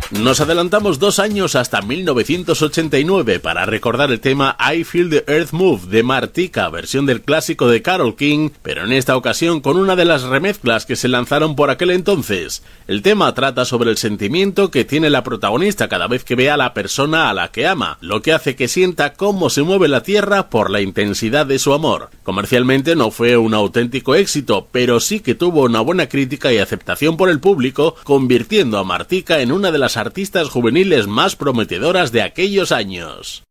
Nos adelantamos 2 años hasta 1989 para recordar el tema I Feel the Earth Move de Martika, versión del clásico de Carole King, pero en esta ocasión con una de las remezclas que se lanzaron por aquel entonces. El tema trata sobre el sentimiento que tiene la protagonista cada vez que ve a la persona a la que ama, lo que hace que sienta cómo se mueve la tierra por la intensidad de su amor. Comercialmente no fue un auténtico éxito, pero sí que tuvo una buena crítica y aceptación por el público, convirtiendo a Martika en una de las artistas juveniles más prometedoras de aquellos años.